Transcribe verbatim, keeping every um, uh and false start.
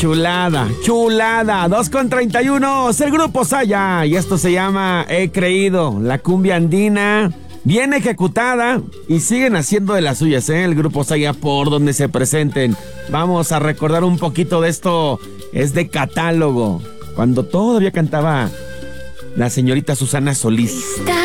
Chulada, chulada, dos con treinta y uno, es el Grupo Saya y esto se llama He Creído, la cumbia andina, bien ejecutada y siguen haciendo de las suyas, ¿eh? El Grupo Saya por donde se presenten. Vamos a recordar un poquito de esto, es de catálogo, cuando todavía cantaba la señorita Susana Solís.